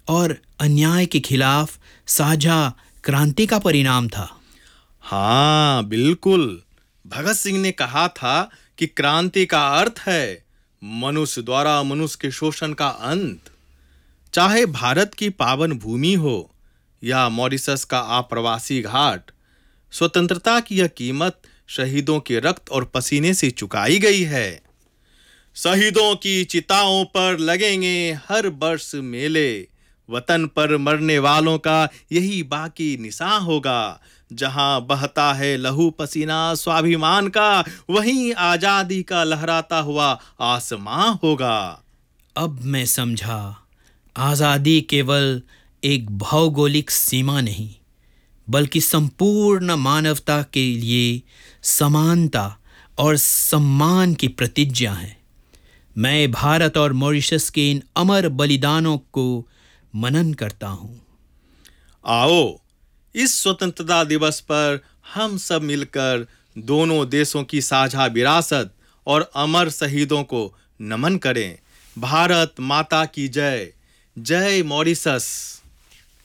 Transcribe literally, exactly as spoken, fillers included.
और अन्याय के खिलाफ साझा क्रांति का परिणाम था। हाँ बिल्कुल, भगत सिंह ने कहा था कि क्रांति का अर्थ है मनुष्य द्वारा मनुष्य के शोषण का अंत। चाहे भारत की पावन भूमि हो या मॉरिशस का आप्रवासी घाट, स्वतंत्रता की यह कीमत शहीदों के रक्त और पसीने से चुकाई गई है। शहीदों की चिताओं पर लगेंगे हर वर्ष मेले, वतन पर मरने वालों का यही बाकी निशान होगा। जहां बहता है लहू पसीना स्वाभिमान का, वहीं आजादी का लहराता हुआ आसमां होगा। अब मैं समझा, आज़ादी केवल एक भौगोलिक सीमा नहीं, बल्कि संपूर्ण मानवता के लिए समानता और सम्मान की प्रतिज्ञा है। मैं भारत और मॉरिशस के इन अमर बलिदानों को मनन करता हूँ। आओ इस स्वतंत्रता दिवस पर हम सब मिलकर दोनों देशों की साझा विरासत और अमर शहीदों को नमन करें। भारत माता की जय, जय मॉरिशस।